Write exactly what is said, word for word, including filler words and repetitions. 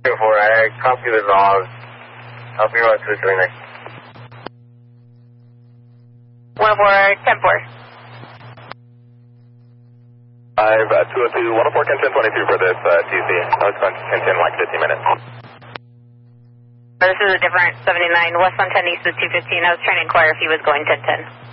four, I copy the log. I'll be right to the joiner. one oh four, ten four. I've uh, two oh two, one oh four, ten ten twenty-two for this uh, T C. I was going to ten like fifteen minutes. This is a different seventy-nine, West one ten East is two fifteen. I was trying to inquire if he was going ten ten.